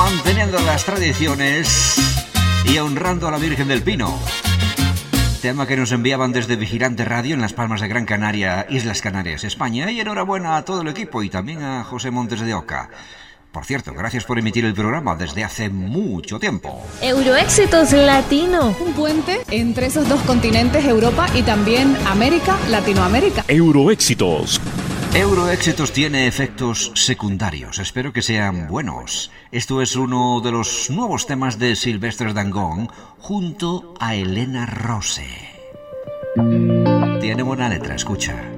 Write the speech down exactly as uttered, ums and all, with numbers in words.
manteniendo las tradiciones y honrando a la Virgen del Pino. Tema que nos enviaban desde Vigilante Radio en Las Palmas de Gran Canaria, Islas Canarias, España. Y enhorabuena a todo el equipo y también a José Montes de Oca. Por cierto, gracias por emitir el programa desde hace mucho tiempo. Euroéxitos Latino. Un puente entre esos dos continentes, Europa y también América, Latinoamérica. Euroéxitos. Euroéxitos tiene efectos secundarios. Espero que sean buenos. Esto es uno de los nuevos temas de Sylvester Dangond junto a Elena Rose. Tiene buena letra, escucha.